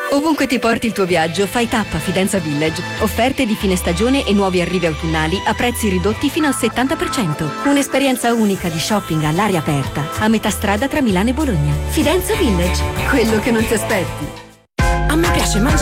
Ovunque ti porti il tuo viaggio, fai tappa a Fidenza Village. Offerte di fine stagione e nuovi arrivi autunnali a prezzi ridotti fino al 70%. Un'esperienza unica di shopping all'aria aperta, a metà strada tra Milano e Bologna. Fidenza Village, quello che non ti aspetti. A me piace mangiare